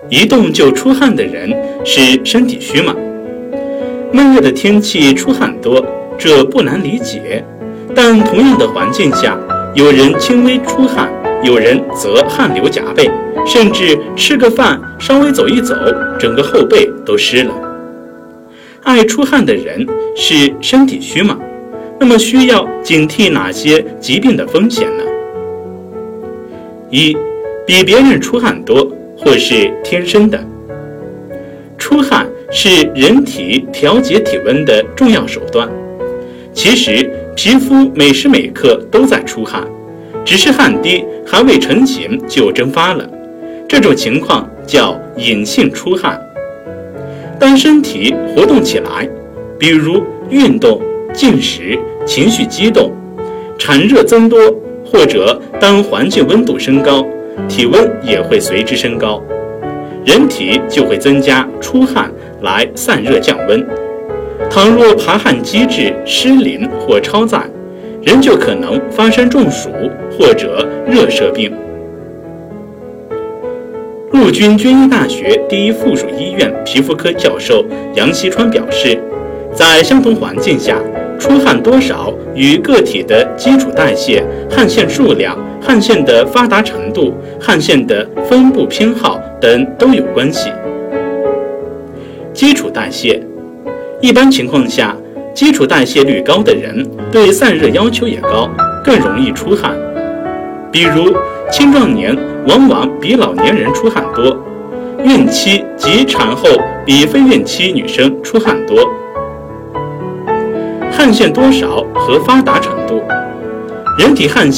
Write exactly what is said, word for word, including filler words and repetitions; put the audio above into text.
一动就出汗的人是身体虚吗？闷热的天气出汗多，这不难理解。但同样的环境下，有人轻微出汗，有人则汗流浃背，甚至吃个饭稍微走一走，整个后背都湿了。爱出汗的人是身体虚吗？那么需要警惕哪些疾病的风险呢？一，比别人出汗多或是天生的。出汗是人体调节体温的重要手段。其实皮肤每时每刻都在出汗，只是汗滴还未成型就蒸发了，这种情况叫隐性出汗。当身体活动起来，比如运动、进食、情绪激动、产热增多，或者当环境温度升高，体温也会随之升高，人体就会增加出汗来散热降温。倘若排汗机制失灵或超载，人就可能发生中暑或者热射病。陆军军医大学第一附属医院皮肤科教授杨锡川表示，在相同环境下，出汗多少与个体的基础代谢、汗腺数量、汗腺的发达程度、汗腺的分布偏好等都有关系。基础代谢，一般情况下，基础代谢率高的人对散热要求也高，更容易出汗。比如青壮年往往比老年人出汗多，孕期及产后比非孕期女生出汗多。汗腺多少和发达程度，人体汗腺